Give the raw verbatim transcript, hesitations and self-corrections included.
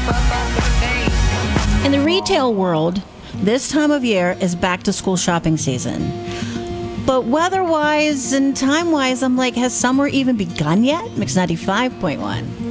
In the retail world, this time of year is back to school shopping season. But weather-wise and time-wise, I'm like, has summer even begun yet? Mix ninety-five point one.